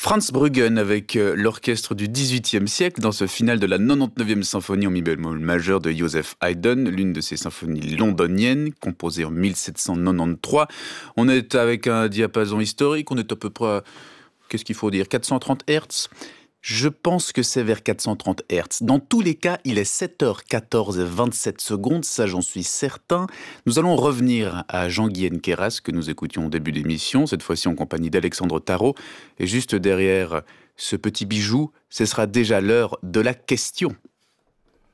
Franz Bruggen avec l'orchestre du XVIIIe siècle dans ce final de la 99e symphonie en mi bémol majeur de Joseph Haydn, l'une de ses symphonies londoniennes, composée en 1793. On est avec un diapason historique, on est à peu près, qu'est-ce qu'il faut dire, 430 Hz. Je pense que c'est vers 430 Hz. Dans tous les cas, il est 7h14 et 27 secondes, ça j'en suis certain. Nous allons revenir à Jean-Guyen Queyras, que nous écoutions au début d'émission, cette fois-ci en compagnie d'Alexandre Tarot. Et juste derrière ce petit bijou, ce sera déjà l'heure de la question.